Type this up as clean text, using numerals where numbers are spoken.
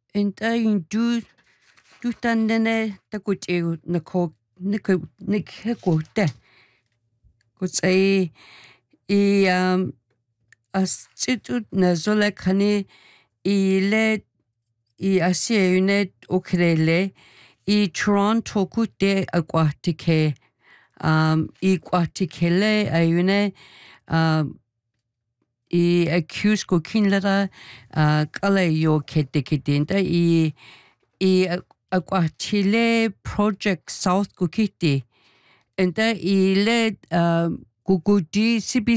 and in do tandene the good nako nikkote because as chitu nazola khani le asia unit okrele Toronto kute aquatike aquatikele ayune accuse ko kinlara kala yo ketekidinda aquatile project south kukiti and le gugudi